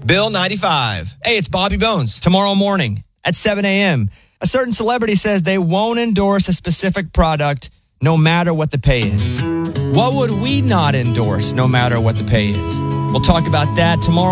Bill 95. Hey, it's Bobby Bones. Tomorrow morning at 7 a.m., a certain celebrity says they won't endorse a specific product no matter what the pay is. What would we not endorse no matter what the pay is? We'll talk about that tomorrow.